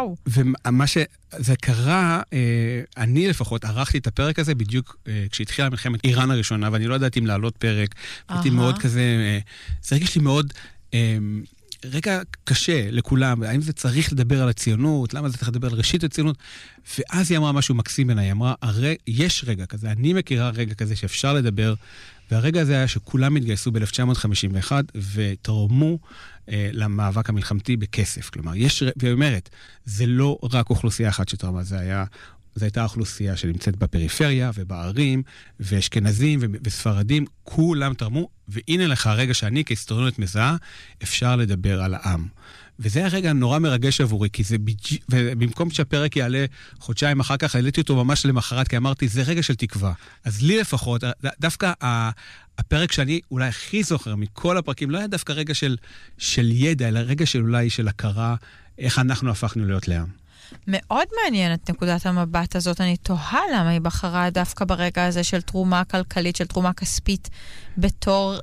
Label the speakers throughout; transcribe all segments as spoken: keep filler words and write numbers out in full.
Speaker 1: וואו.
Speaker 2: ומה שזה קרה, אני לפחות ערכתי את הפרק הזה בדיוק כשהתחילה מלחמת איראן הראשונה, ואני לא ידעתי אם לעלות פרק, הייתי מאוד כזה, זה הרגיש לי מאוד רגע קשה לכולם, האם זה צריך לדבר על הציונות, למה זה צריך לדבר על ראשית הציונות, ואז היא אמרה משהו מקסים בעיניי, היא אמרה, הרי, יש רגע כזה, אני מכירה רגע כזה שאפשר לדבר, והרגע הזה היה שכולם התגייסו ב-אלף תשע מאות חמישים ואחת, ותרמו אה, למאבק המלחמתי בכסף. כלומר, יש, והיא אומרת, זה לא רק אוכלוסייה אחת שתרמה, זה היה, זו הייתה אוכלוסייה שנמצאת בפריפריה ובערים, ואשכנזים וספרדים, כולם תרמו, והנה לך הרגע שאני כהיסטוריונית מזהה, אפשר לדבר על העם. וזה הרגע נורא מרגש עבורי, כי זה בג'... ובמקום שהפרק יעלה חודשיים אחר כך, העליתי אותו ממש למחרת, כי אמרתי, זה רגע של תקווה. אז לי לפחות, דווקא הפרק שאני אולי הכי זוכר מכל הפרקים, לא היה דווקא רגע של, של ידע, אלא רגע של אולי של הכרה, איך אנחנו הפכנו להיות לעם.
Speaker 1: מאוד מעניינת נקודת המבט הזאת, אני תוהה למה היא בחרה דווקא ברגע הזה של תרומה כלכלית, של תרומה כספית, בתור,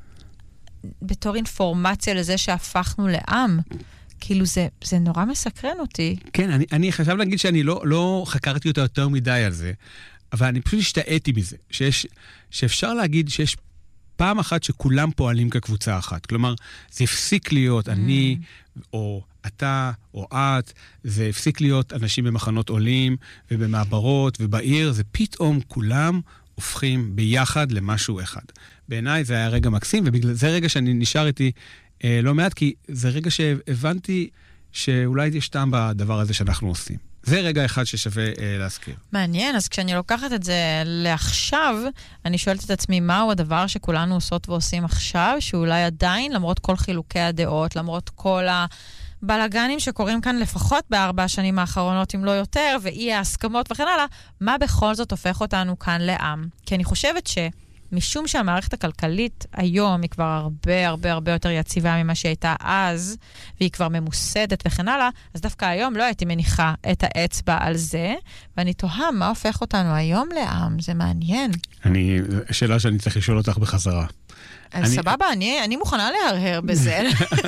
Speaker 1: בתור אינפורמציה לזה שהפכנו לעם. כאילו זה, זה נורא מסקרן אותי.
Speaker 2: כן, אני, אני חשב להגיד שאני לא, לא חקרתי אותה יותר מדי על זה, אבל אני פשוט השתעתי מזה, שיש, שאפשר להגיד שיש פעם אחת שכולם פועלים כקבוצה אחת. כלומר, זה הפסיק להיות mm. אני, או אתה, או את, זה הפסיק להיות אנשים במחנות עולים, ובמעברות, ובעיר, זה פתאום כולם הופכים ביחד למשהו אחד. בעיניי זה היה רגע מקסים, ובגלל זה רגע שאני נשאר איתי, לא מעט, כי זה רגע שהבנתי שאולי יש טעם בדבר הזה שאנחנו עושים. זה רגע אחד ששווה אה, להזכיר.
Speaker 1: מעניין, אז כשאני לוקחת את זה לעכשיו, אני שואלת את עצמי, מהו הדבר שכולנו עושות ועושים עכשיו, שאולי עדיין, למרות כל חילוקי הדעות, למרות כל הבלגנים שקורים כאן לפחות בארבע השנים האחרונות, אם לא יותר, ואי ההסכמות וכן הלאה, מה בכל זאת הופך אותנו כאן לעם? כי אני חושבת ש... משום שהמערכת הכלכלית היום היא כבר הרבה הרבה הרבה יותר יציבה ממה שהייתה אז, והיא כבר ממוסדת וכן הלאה, אז דווקא היום לא הייתי מניחה את האצבע על זה, ואני תוהה מה הופך אותנו היום לעם, זה מעניין.
Speaker 2: אני, שאלה שאני צריך לשאול אותך בחזרה.
Speaker 1: אני... סבבה, אני, אני מוכנה להרהר בזה.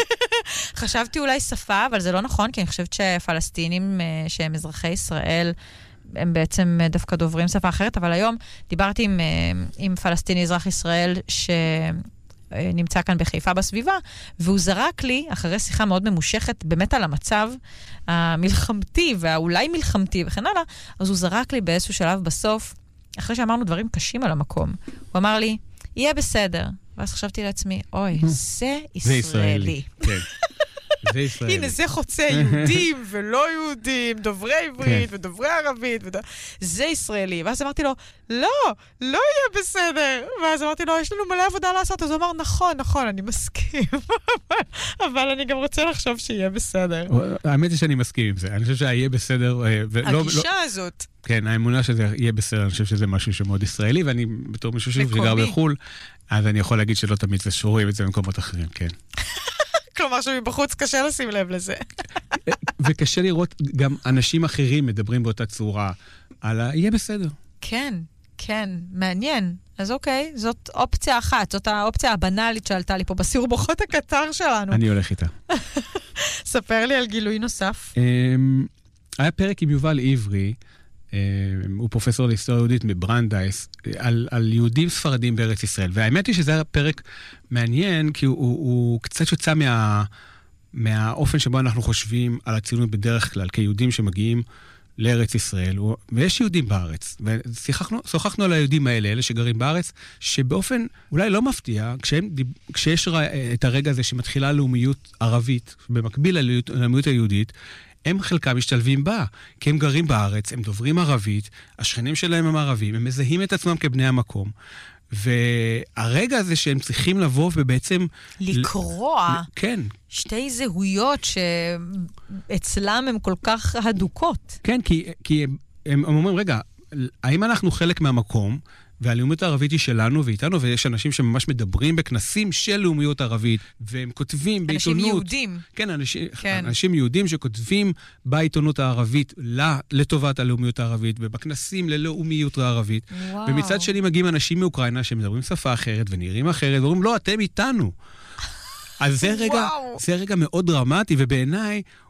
Speaker 1: חשבתי אולי שפה, אבל זה לא נכון, כי אני חושבת שפלסטינים שהם אזרחי ישראל, הם בעצם דווקא דוברים שפה אחרת, אבל היום דיברתי עם, עם פלסטיני אזרח ישראל שנמצא כאן בחיפה בסביבה, והוא זרק לי, אחרי שיחה מאוד ממושכת, באמת על המצב המלחמתי, והאולי מלחמתי וכן הלאה, אז הוא זרק לי באיזשהו שלב בסוף, אחרי שאמרנו דברים קשים על המקום, הוא אמר לי, יהיה בסדר. ואז חשבתי לעצמי, אוי, זה ישראלי.
Speaker 2: כן.
Speaker 1: הנה, זה חוצה יהודים ולא יהודים, דוברי עברית ודוברי ערבית, זה ישראלי. ואז אמרתי לו, לא, לא יהיה בסדר. ואז אמרתי לו, יש לנו מלא עבודה לעשות. אז הוא אמר, נכון, נכון, אני מסכים. אבל אני גם רוצה לחשוב שיהיה בסדר.
Speaker 2: האמת היא שאני מסכים עם זה. אני חושב שיהיה בסדר.
Speaker 1: הגישה הזאת.
Speaker 2: כן, האמונה שזה יהיה בסדר, אני חושב שזה משהו שמאוד ישראלי, ואני בתור מישהו שגר בחול, אז אני יכול להגיד שלא תמיד זה שורים את זה במקומות אחרים, כן.
Speaker 1: כלומר שמבחוץ קשה לשים לב לזה.
Speaker 2: וקשה לראות גם אנשים אחרים מדברים באותה צורה על ה... יהיה בסדר.
Speaker 1: כן, כן, מעניין. אז אוקיי, זאת אופציה אחת, זאת האופציה הבנאלית שעלתה לי פה בסיור בוחות הקטר שלנו.
Speaker 2: אני הולך איתה.
Speaker 1: ספר לי על גילוי נוסף.
Speaker 2: היה פרק עם יובל עברי, הוא פרופסור להיסטוריה יהודית מברנדייס, על, על יהודים ספרדים בארץ ישראל. והאמת היא שזה היה פרק מעניין, כי הוא, הוא, הוא קצת יוצא מה, מהאופן שבו אנחנו חושבים על הציונות בדרך כלל, כיהודים שמגיעים לארץ ישראל, ויש יהודים בארץ. ושוחחנו על היהודים האלה, אלה שגרים בארץ, שבאופן אולי לא מפתיע, כשהם, כשיש את הרגע הזה שמתחילה לאומיות ערבית, במקביל ללאומיות היהודית, הם חלקם משתלבים בה, כי הם גרים בארץ, הם דוברים ערבית, השכנים שלהם הם ערבים, הם מזהים את עצמם כבני המקום, והרגע הזה שהם צריכים לבוא ובעצם...
Speaker 1: לקרוע.
Speaker 2: ל... כן.
Speaker 1: שתי זהויות שאצלם הן כל כך הדוקות.
Speaker 2: כן, כי, כי הם, הם אומרים, רגע, האם אנחנו חלק מהמקום, והלאומיות הערבית היא שלנו ואיתנו, ויש אנשים שממש מדברים בכנסים של לאומיות ערבית, והם כותבים בעיתונות...
Speaker 1: אנשים יהודים.
Speaker 2: כן, אנשים, כן. אנשים יהודים שכותבים בעיתונות הערבית לטובת הלאומיות הערבית, ובכנסים ללאומיות הערבית. וואו. ומצד שני מגיעים אנשים מאוקראינה שמדברים שפה אחרת ונראים אחרת, ואומרים, לא, אתם איתנו. אז זה רגע, זה רגע מאוד דרמטי, ובעיניי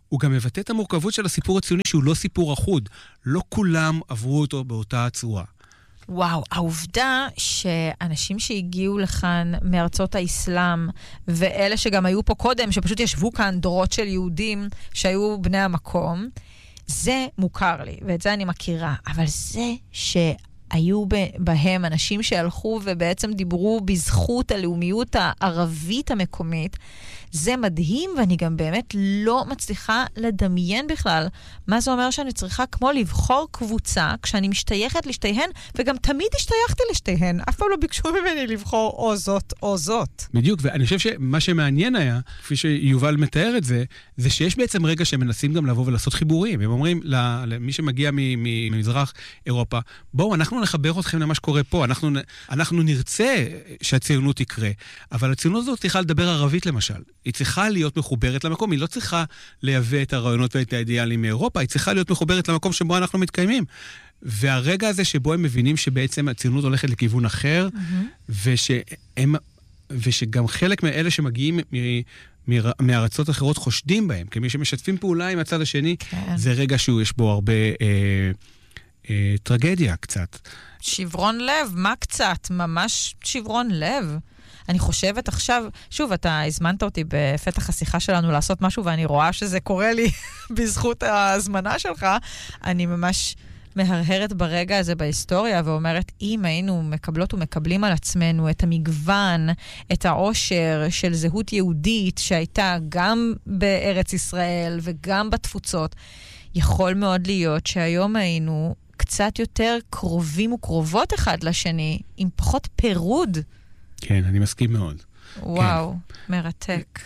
Speaker 2: הוא גם מבטא את המורכבות של הסיפור הציוני, שהוא לא סיפור אחוד. לא כולם עברו אותו באותה צורה.
Speaker 1: וואו, העובדה שאנשים שהגיעו לכאן מארצות האסלאם, ואלה שגם היו פה קודם, שפשוט ישבו כאן דורות של יהודים שהיו בני המקום, זה מוכר לי, ואת זה אני מכירה. אבל זה שהיו בהם אנשים שהלכו ובעצם דיברו בזכות הלאומיות הערבית המקומית, זה מדהים, ואני גם באמת לא מצליחה לדמיין בכלל מה זה אומר שאני צריכה כמו לבחור קבוצה, כשאני משתייכת לשתיהן, וגם תמיד השתייכתי לשתיהן. אף פעם לא ביקשו ממני לבחור או זאת או זאת.
Speaker 2: בדיוק, ואני חושב שמה שמעניין היה, כפי שיובל מתאר את זה, זה שיש בעצם רגע שמנסים גם לבוא ולעשות חיבורים. הם אומרים למי שמגיע ממזרח אירופה, בואו, אנחנו נחבר אתכם למה שקורה פה, אנחנו, אנחנו נרצה שהציונות יקרה, אבל הציונות הזאת צריכה לדבר ערבית למשל. היא צריכה להיות מחוברת למקום, היא לא צריכה לייבא את הרעיונות ואת האידיאלים מאירופה, היא צריכה להיות מחוברת למקום שבו אנחנו מתקיימים. והרגע הזה שבו הם מבינים שבעצם הציונות הולכת לכיוון אחר, mm-hmm. ושהם, ושגם חלק מאלה שמגיעים מ, מ, מארצות אחרות חושדים בהם, כמי שמשתפים פעולה עם הצד השני, כן. זה רגע שיש בו הרבה אה, אה, טרגדיה קצת.
Speaker 1: שברון לב, מה קצת? ממש שברון לב. אני חושבת עכשיו, שוב, אתה הזמנת אותי בפתח השיחה שלנו לעשות משהו, ואני רואה שזה קורה לי בזכות ההזמנה שלך. אני ממש מהרהרת ברגע הזה בהיסטוריה, ואומרת, אם היינו מקבלות ומקבלים על עצמנו את המגוון, את העושר של זהות יהודית, שהייתה גם בארץ ישראל וגם בתפוצות, יכול מאוד להיות שהיום היינו קצת יותר קרובים וקרובות אחד לשני, עם פחות פירוד.
Speaker 2: כן, אני מסכים מאוד.
Speaker 1: וואו, כן. מרתק.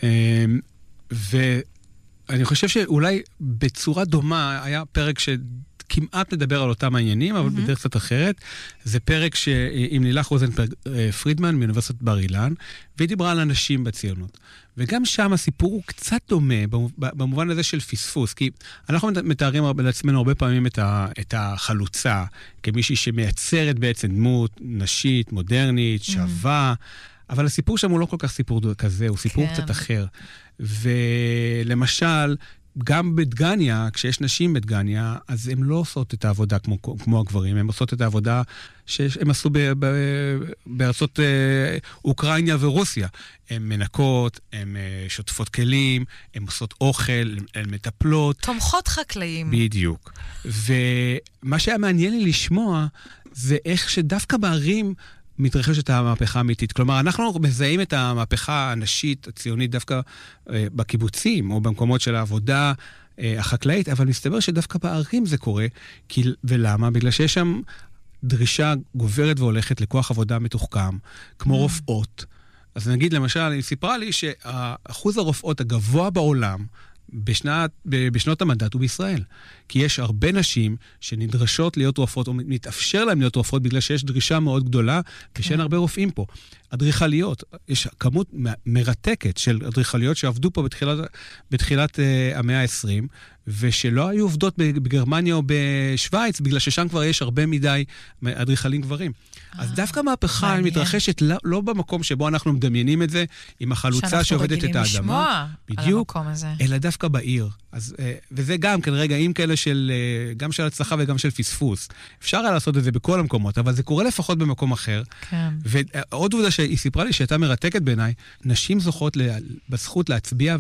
Speaker 2: ואני חושב שאולי בצורה דומה היה פרק שכמעט מדבר על אותם העניינים, אבל בדרך קצת אחרת. זה פרק עם לילך רוזנברג פרידמן מאוניברסיטת בר אילן, והיא דיברה על אנשים בציונות. וגם שם הסיפור הוא קצת דומה, במובן הזה של פספוס, כי אנחנו מתארים לעצמנו הרבה פעמים את, ה, את החלוצה, כמישהי שמייצרת בעצם דמות נשית, מודרנית, שווה, אבל הסיפור שם הוא לא כל כך סיפור כזה, הוא סיפור כן. קצת אחר. ולמשל, גם בדגניה, כשיש נשים בדגניה, אז הן לא עושות את העבודה כמו, כמו הגברים, הן עושות את העבודה שהם עשו ב, ב, בארצות אה, אוקראינה ורוסיה. הן מנקות, הן אה, שוטפות כלים, הן עושות אוכל, הן מטפלות.
Speaker 1: תומכות חקלאים.
Speaker 2: בדיוק. ומה שהיה מעניין לי לשמוע, זה איך שדווקא בערים מתרחשת המהפכה האמיתית. כלומר, אנחנו מזהים את המהפכה הנשית, הציונית, דווקא אה, בקיבוצים, או במקומות של העבודה אה, החקלאית, אבל מסתבר שדווקא בערים זה קורה. כי, ולמה? בגלל שיש שם דרישה גוברת והולכת לכוח עבודה מתוחכם, כמו mm. רופאות. אז נגיד, למשל, היא סיפרה לי שאחוז הרופאות הגבוה בעולם, בשנת, בשנות המנדט הוא בישראל. כי יש הרבה נשים שנדרשות להיות רופאות, או מתאפשר להם להיות רופאות, בגלל שיש דרישה מאוד גדולה, ושאין הרבה רופאים פה. אדריכליות, יש כמות מרתקת של אדריכליות שעבדו פה בתחילת, בתחילת uh, המאה ה-עשרים, ושלא היו עובדות בגרמניה או בשוויץ, בגלל ששם כבר יש הרבה מדי אדריכלים גברים. אז דווקא מהפכה מתרחשת לא, לא במקום שבו אנחנו מדמיינים את זה, עם החלוצה שעובדת את האדמה. בדיוק, אלא דווקא בעיר. אז, וזה גם כן רגעים כאלה של, גם של הצלחה וגם של פספוס. אפשר היה לעשות את זה בכל המקומות, אבל זה קורה לפחות במקום אחר. כן. ועוד עובדה שהיא סיפרה לי שהייתה מרתקת בעיניי, נשים זוכות בזכות להצביע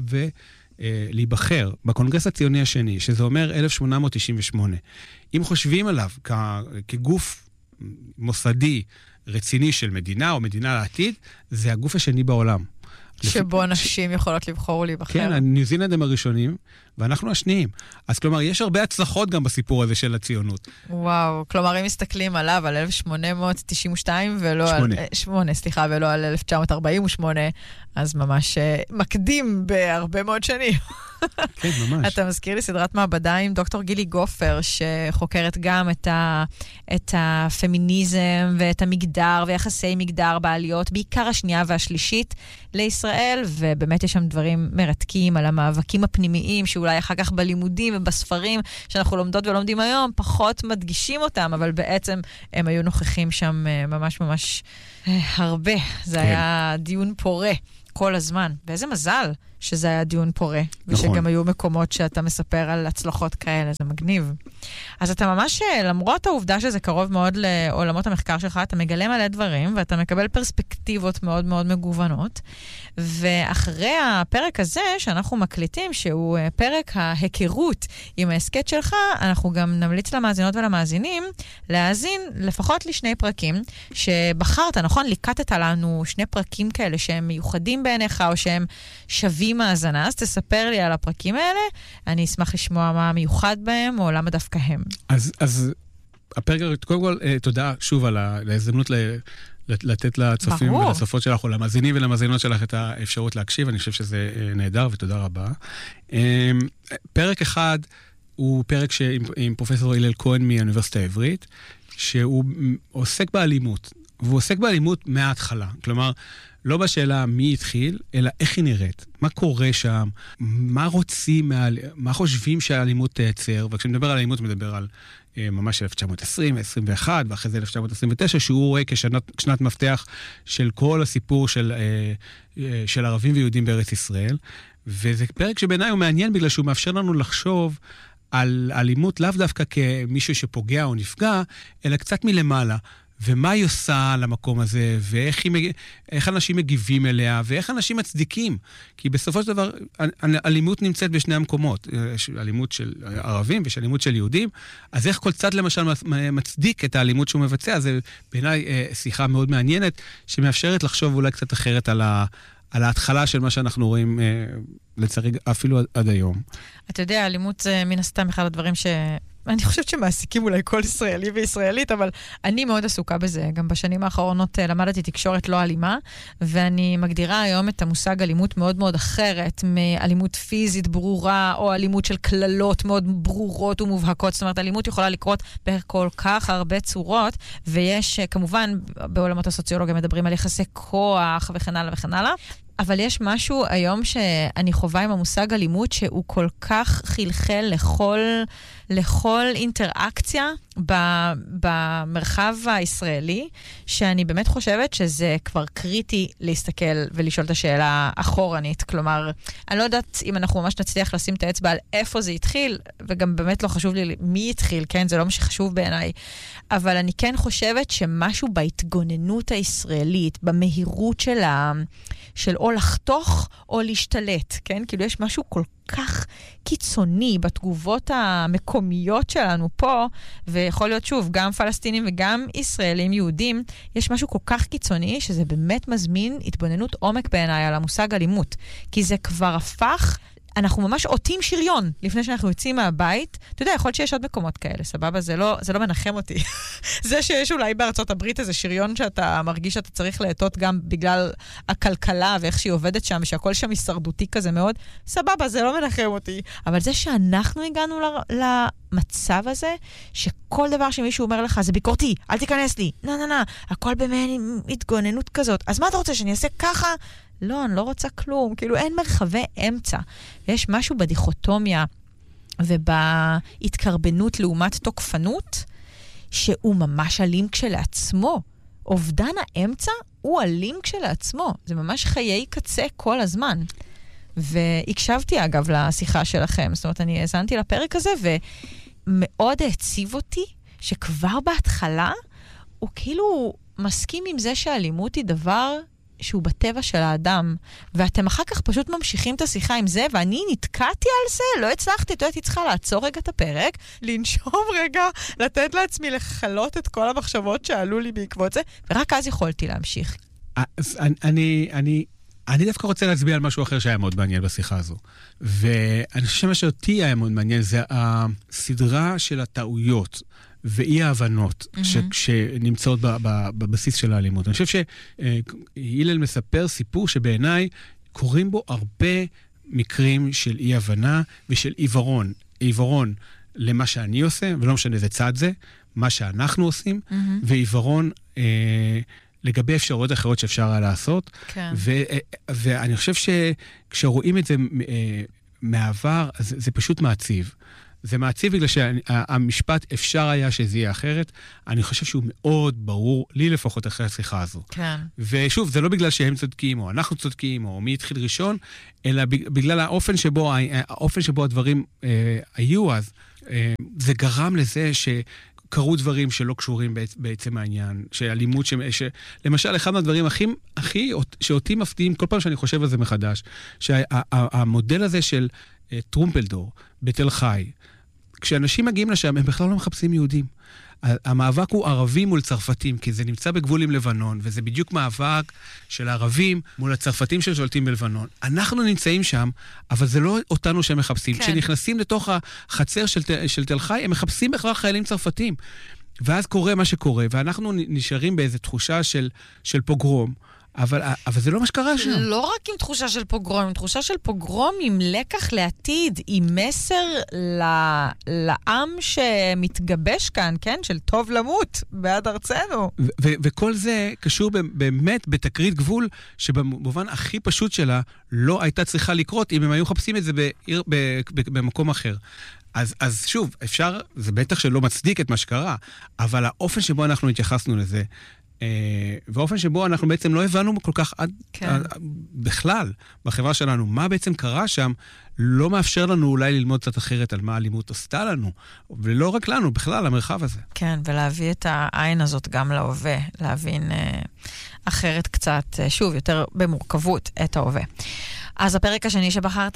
Speaker 2: ולהיבחר בקונגרס הציוני השני, שזה אומר אלף שמונה מאות תשעים ושמונה. אם חושבים עליו כ, כגוף מוסדי רציני של מדינה או מדינה לעתיד, זה הגוף השני בעולם.
Speaker 1: שבו נשים יכולות לבחור ולהיבחר.
Speaker 2: כן, ניו זילנד הם הראשונים, ואנחנו השניים. אז כלומר, יש הרבה הצלחות גם בסיפור הזה של הציונות.
Speaker 1: וואו, כלומר, אם מסתכלים עליו על אלף שמונה מאות תשעים ושתיים, ולא
Speaker 2: שמונה.
Speaker 1: על... שמונה, סליחה, ולא על אלף תשע מאות ארבעים ושמונה, אז ממש מקדים בהרבה מאוד שנים.
Speaker 2: כן, ממש.
Speaker 1: אתה מזכיר לי סדרת מעבדה עם דוקטור גילי גופר, שחוקרת גם את, ה, את הפמיניזם ואת המגדר ויחסי מגדר בעליות, בעיקר השנייה והשלישית לישראל, ובאמת יש שם דברים מרתקים על המאבקים הפנימיים, שאולי אחר כך בלימודים ובספרים שאנחנו לומדות ולומדים היום, פחות מדגישים אותם, אבל בעצם הם היו נוכחים שם ממש ממש הרבה. זה כן. היה דיון פורה כל הזמן. ואיזה מזל שזה היה דיון פורה.
Speaker 2: נכון.
Speaker 1: ושגם היו מקומות שאתה מספר על הצלחות כאלה, זה מגניב. אז אתה ממש, למרות העובדה שזה קרוב מאוד לעולמות המחקר שלך, אתה מגלה מלא דברים, ואתה מקבל פרספקטיבות מאוד מאוד מגוונות. ואחרי הפרק הזה, שאנחנו מקליטים, שהוא פרק ההיכרות עם ההסקט שלך, אנחנו גם נמליץ למאזינות ולמאזינים, להאזין לפחות לשני פרקים, שבחרת, נכון? ליקטת לנו שני פרקים כאלה, שהם מיוחדים בעיניך, או שהם שווים האזנה, אז תספר לי על הפרקים האלה, אני אשמח לשמוע מה מיוחד בהם, או למה דווקא הם.
Speaker 2: אז, אז הפרק, קודם כל, תודה שוב על ההזדמנות ל... לתת לצופים ולצופות שלך, או למאזינים ולמאזינות שלך את האפשרות להקשיב, אני חושב שזה נהדר ותודה רבה. פרק אחד הוא פרק עם פרופסור הלל כהן מהאוניברסיטה העברית, שהוא עוסק באלימות, והוא עוסק באלימות מההתחלה. כלומר, לא בשאלה מי התחיל, אלא איך היא נראית, מה קורה שם, מה רוצים, מה חושבים שהאלימות תייצר, וכשמדבר על אלימות מדבר על ממש אלף תשע מאות עשרים, עשרים ואחת, ואחרי זה אלף תשע מאות עשרים ותשע, שהוא רואה כשנת מפתח של כל הסיפור של, של ערבים ויהודים בארץ ישראל, וזה פרק שבעיניי הוא מעניין בגלל שהוא מאפשר לנו לחשוב על אלימות לאו דווקא כמישהו שפוגע או נפגע, אלא קצת מלמעלה. ומה היא עושה למקום הזה, ואיך היא, איך אנשים מגיבים אליה, ואיך אנשים מצדיקים. כי בסופו של דבר, אלימות נמצאת בשני המקומות. יש אלימות של ערבים ויש אלימות של יהודים, אז איך כל צד למשל מצדיק את האלימות שהוא מבצע, זה בעיניי שיחה מאוד מעניינת, שמאפשרת לחשוב אולי קצת אחרת על ה... על ההתחלה של מה שאנחנו רואים, לצערי, אפילו עד היום.
Speaker 1: אתה יודע, אלימות זה מן הסתם אחד הדברים ש... אני חושבת שמעסיקים אולי כל ישראלי וישראלית, אבל אני מאוד עסוקה בזה. גם בשנים האחרונות למדתי תקשורת לא אלימה, ואני מגדירה היום את המושג אלימות מאוד מאוד אחרת, מאלימות פיזית ברורה, או אלימות של כללות מאוד ברורות ומובהקות. זאת אומרת, אלימות יכולה לקרות בכל כך הרבה צורות, ויש כמובן בעולמות הסוציולוגיה מדברים על יחסי כוח וכן הלאה וכן הלאה. אבל יש משהו היום שאני חובה עם המושג אלימות שהוא כל כך חלחל לכל, לכל אינטראקציה במרחב הישראלי, שאני באמת חושבת שזה כבר קריטי להסתכל ולשאול את השאלה אחורנית. כלומר, אני לא יודעת אם אנחנו ממש נצליח לשים את האצבע על איפה זה התחיל, וגם באמת לא חשוב לי מי התחיל, כן? זה לא מה שחשוב בעיניי. אבל אני כן חושבת שמשהו בהתגוננות הישראלית, במהירות של ה... של או לחתוך או להשתלט, כן? כאילו יש משהו כל כך קיצוני בתגובות המקומיות שלנו פה, ויכול להיות שוב, גם פלסטינים וגם ישראלים יהודים, יש משהו כל כך קיצוני שזה באמת מזמין התבוננות עומק בעיניי על המושג אלימות, כי זה כבר הפך... אנחנו ממש עוטים שריון לפני שאנחנו יוצאים מהבית. אתה יודע, יכול להיות שיש עוד מקומות כאלה, סבבה? זה לא, זה לא מנחם אותי. זה שיש אולי בארצות הברית איזה שריון שאתה מרגיש שאתה צריך לעטות גם בגלל הכלכלה ואיך שהיא עובדת שם, ושהכל שם הישרדותי כזה מאוד, סבבה, זה לא מנחם אותי. אבל זה שאנחנו הגענו למצב הזה, שכל דבר שמישהו אומר לך, זה ביקורתי, אל תיכנס לי, נה, נה, נה, הכל במעין התגוננות כזאת. אז מה אתה רוצה, שאני אעשה ככה? לא, אני לא רוצה כלום. כאילו, אין מרחבי אמצע. ויש משהו בדיכוטומיה ובהתקרבנות לעומת תוקפנות, שהוא ממש אלים כשלעצמו. אובדן האמצע הוא אלים כשלעצמו. זה ממש חיי קצה כל הזמן. והקשבתי, אגב, לשיחה שלכם. זאת אומרת, אני האזנתי לפרק הזה, ומאוד הציב אותי שכבר בהתחלה, הוא כאילו מסכים עם זה שהאלימות היא דבר... שהוא בטבע של האדם, ואתם אחר כך פשוט ממשיכים את השיחה עם זה, ואני נתקעתי על זה, לא הצלחתי, אתה הייתי צריכה לעצור רגע את הפרק, לנשום רגע, לתת לעצמי לחלות את כל המחשבות שעלו לי בעקבות זה, ורק אז יכולתי להמשיך.
Speaker 2: אז אני, אני, אני דווקא רוצה להצביע על משהו אחר שהיה מאוד מעניין בשיחה הזו, ואני חושב שמה שאותי היה מאוד מעניין, זה הסדרה של הטעויות, ואי ההבנות mm-hmm. ש, שנמצאות ב, ב, בבסיס של האלימות. אני חושב שהילל מספר סיפור שבעיניי קוראים בו הרבה מקרים של אי הבנה ושל עיוורון. עיוורון למה שאני עושה, ולא משנה איזה צד זה, מה שאנחנו עושים, mm-hmm. ועיוורון אה, לגבי אפשרויות אחרות שאפשר היה לעשות.
Speaker 1: כן.
Speaker 2: ו, ואני חושב שכשרואים את זה אה, מעבר, זה, זה פשוט מעציב. זה מעציב בגלל שהמשפט אפשר היה שזה יהיה אחרת. אני חושב שהוא מאוד ברור, לי לפחות אחרי השיחה הזו.
Speaker 1: כן.
Speaker 2: ושוב, זה לא בגלל שהם צודקים, או אנחנו צודקים, או מי התחיל ראשון, אלא בגלל האופן שבו, האופן שבו הדברים אה, היו אז. אה, זה גרם לזה ש... קרו דברים שלא קשורים בעצם העניין, שאלימות, ש... ש... למשל, אחד מהדברים הכי, הכי, שאותי מפתיעים, כל פעם שאני חושב על זה מחדש, שהמודל הזה של טרומפלדור, בתל חי, כשאנשים מגיעים לשם, הם בכלל לא מחפשים יהודים. המאבק הוא ערבים מול צרפתים, כי זה נמצא בגבול עם לבנון, וזה בדיוק מאבק של הערבים מול הצרפתים ששולטים בלבנון. אנחנו נמצאים שם, אבל זה לא אותנו שהם מחפשים. כן. כשנכנסים לתוך החצר של, של תל חי, הם מחפשים בכלל חיילים צרפתים. ואז קורה מה שקורה, ואנחנו נשארים באיזו תחושה של, של פוגרום, אבל, אבל זה לא מה שקרה שם.
Speaker 1: לא רק עם תחושה של פוגרום, עם תחושה של פוגרום, עם לקח לעתיד, עם מסר ל, לעם שמתגבש כאן, כן? של טוב למות בעד ארצנו.
Speaker 2: ו- ו- וכל זה קשור באמת בתקרית גבול, שבמובן הכי פשוט שלה לא הייתה צריכה לקרות, אם הם היו חפשים את זה בעיר, ב- ב- במקום אחר. אז, אז שוב, אפשר, זה בטח שלא מצדיק את מה שקרה, אבל האופן שבו אנחנו התייחסנו לזה, ואופן שבו אנחנו בעצם לא הבנו כל כך עד, כן. עד, בכלל בחברה שלנו, מה בעצם קרה שם, לא מאפשר לנו אולי ללמוד קצת אחרת על מה האלימות עשתה לנו, ולא רק לנו, בכלל, המרחב הזה.
Speaker 1: כן, ולהביא את העין הזאת גם להווה, להבין אה, אחרת קצת, אה, שוב, יותר במורכבות את ההווה. אז הפרק השני שבחרת?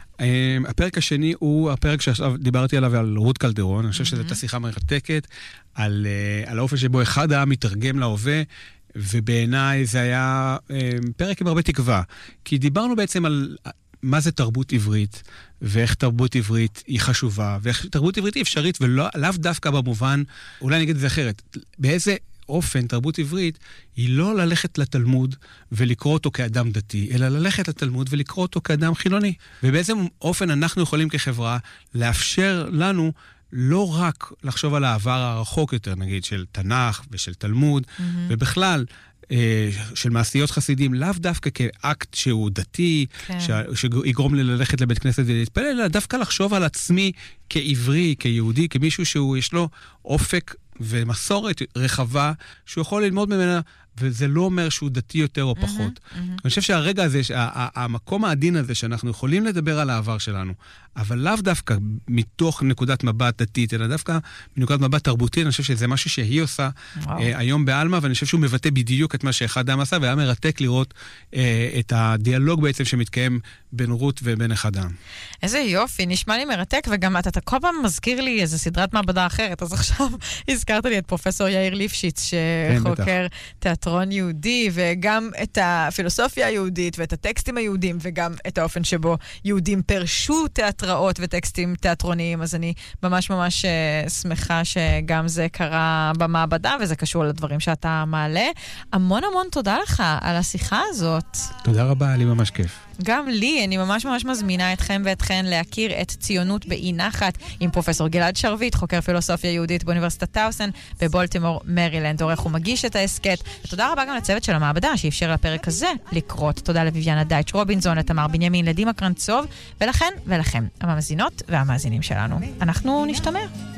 Speaker 2: הפרק השני הוא הפרק שעכשיו דיברתי עליו על רות קלדרון, אני חושב שזו הייתה שיחה מרתקת, על, על האופן שבו אחד העם מתרגם להווה, ובעיניי זה היה פרק עם הרבה תקווה, כי דיברנו בעצם על מה זה תרבות עברית, ואיך תרבות עברית היא חשובה, ואיך תרבות עברית היא אפשרית, ולאו דווקא במובן, אולי אני אגיד את זה אחרת, באיזה אופן תרבות עברית היא לא ללכת לתלמוד ולקרוא אותו כאדם דתי, אלא ללכת לתלמוד ולקרוא אותו כאדם חילוני. ובאיזה אופן אנחנו יכולים כחברה לאפשר לנו לא רק לחשוב על העבר הרחוק יותר, נגיד, של תנ"ך ושל תלמוד, mm-hmm. ובכלל של מעשיות חסידים, לאו דווקא כאקט שהוא דתי, כן. שיגרום לי ללכת לבית כנסת ולהתפלל, אלא דווקא לחשוב על עצמי כעברי, כיהודי, כמישהו שהוא יש לו אופק ומסורת רחבה, שהוא יכול ללמוד ממנה, וזה לא אומר שהוא דתי יותר או פחות. Mm-hmm, mm-hmm. אני חושב שהרגע הזה, המקום העדין הזה, שאנחנו יכולים לדבר על העבר שלנו, אבל לאו דווקא מתוך נקודת מבט דתית, אלא דווקא מנקודת מבט תרבותית, אני חושב שזה משהו שהיא עושה אה, היום באלמה, ואני חושב שהוא מבטא בדיוק את מה שאחד העם עשה, והיה מרתק לראות אה, את הדיאלוג בעצם שמתקיים בין רות ובין אחד העם.
Speaker 1: איזה יופי, נשמע לי מרתק, וגם אתה, אתה כל פעם מזכיר לי איזו סדרת מעבדה אחרת, אז עכשיו הזכרת לי את פרופסור יאיר ליפשיץ, שחוקר תיאטרון יהודי, וגם את הפילוסופיה היהודית, ואת הטקסטים היהודים, וגם את האופן שבו יהודים פרשו תיאטראות וטקסטים תיאטרוניים, אז אני ממש ממש שמחה שגם זה קרה במעבדה, וזה קשור לדברים שאתה מעלה. המון המון תודה לך על השיחה הזאת.
Speaker 2: תודה רבה, היה לי ממש כיף.
Speaker 1: גם לי, אני ממש ממש מזמינה אתכם ואתכן להכיר את ציונות באי נחת עם פרופסור גלעד שרביט, חוקר פילוסופיה יהודית באוניברסיטת טאוסן בבולטימור, מרילנד, עורך ומגיש את העסקת. ותודה רבה גם לצוות של המעבדה שאפשר לפרק הזה לקרות. תודה לביביאנה דייטש רובינזון, לתמר בנימין, לדימה קרנצוב, ולכן ולכם, המאזינות והמאזינים שלנו. אנחנו נשתמע.